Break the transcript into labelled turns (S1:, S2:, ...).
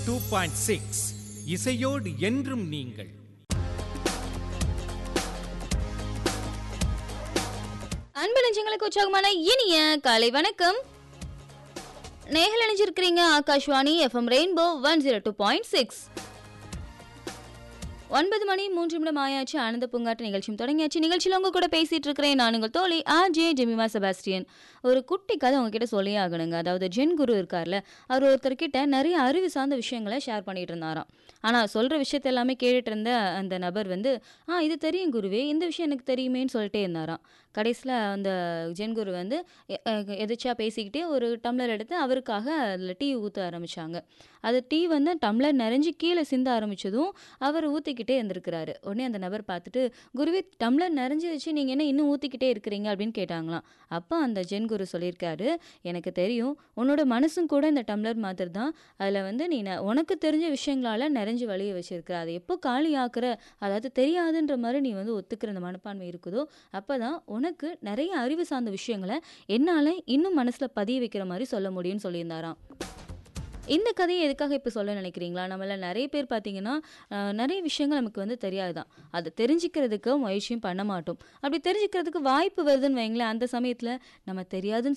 S1: 2.6 இசையோடு என்றும் நீங்கள்.
S2: அன்பு நெஞ்சங்களுக்கு உற்சாகமான இனிய காலை வணக்கம். நேயர்கள் இணைஞ்சிருக்கிறீங்க ஆகாஷ்வாணி எஃப்எம் ரெயின்போ 102.6. 9 மணி 3 நிமிடம் ஆயாச்சு. ஆனந்த பூங்காட்டு நிகழ்ச்சியும் தொடங்கியாச்சு. நிகழ்ச்சியில் உங்க கூட பேசிட்டு இருக்கிறேன் நான் உங்கள் தோழி ஆர்ஜே ஜெமிமா செபாஸ்டியன். ஒரு குட்டி கதை உங்ககிட்ட சொல்லியே ஆகணுங்க. அதாவது ஜென் குரு இருக்கார்ல, அவர் ஒருத்தர்கிட்ட நிறைய அறிவு சார்ந்த விஷயங்களை ஷேர் பண்ணிட்டு இருந்தாராம். ஆனால் சொல்கிற விஷயத்த எல்லாமே கேட்டுட்டு இருந்த அந்த நபர் வந்து இது தெரியும் குருவே, இந்த விஷயம் எனக்கு தெரியுமேன்னு சொல்லிட்டே இருந்தாராம். கடைசியில் அந்த ஜென் குரு வந்து எதாச்சியாக பேசிக்கிட்டே ஒரு டம்ளர் எடுத்து அவருக்காக அதில் டீ ஊற்ற ஆரம்பித்தாங்க. அது டீ வந்து டம்ளர் நிறைஞ்சு கீழே சிந்த ஆரம்பித்ததும் அவர் ஊற்றிக்கிட்டே இருந்திருக்கிறாரு. உடனே அந்த நபர் பார்த்துட்டு, குருவே டம்ளர் நிறைஞ்சிருச்சு, நீங்கள் என்ன இன்னும் ஊற்றிக்கிட்டே இருக்கிறீங்க அப்படின்னு கேட்டாங்களாம். அப்போ அந்த ஜென் குரு சொல்லியிருக்காரு, எனக்கு தெரியும், உன்னோட மனசும் கூட இந்த டம்ளர் மாதிரி தான். அதில் வந்து நீ உனக்கு தெரிஞ்ச விஷயங்களால் நிறைஞ்சு வழிய வச்சிருக்கிற, அதை எப்போ காலி ஆக்குற, அதாவது தெரியாதுன்ற மாதிரி நீ வந்து ஒத்துக்கிற அந்த மனப்பான்மை இருக்குதோ அப்போ தான் உனக்கு நிறைய அறிவு சார்ந்த விஷயங்களை என்னால் இன்னும் மனசில் பதிய வைக்கிற மாதிரி சொல்ல முடியும்னு சொல்லியிருந்தாராம். இந்த கதையை எதுக்காக இப்போ சொல்ல நினைக்கிறீங்களா? நம்மள நிறைய பேர் பார்த்தீங்கன்னா நிறைய விஷயங்கள் நமக்கு வந்து தெரியாது தான். அதை தெரிஞ்சுக்கிறதுக்கு முயற்சியும் பண்ண மாட்டோம். அப்படி தெரிஞ்சுக்கிறதுக்கு வாய்ப்பு வருதுன்னு வைங்களேன், அந்த சமயத்தில் நம்ம தெரியாதுன்னு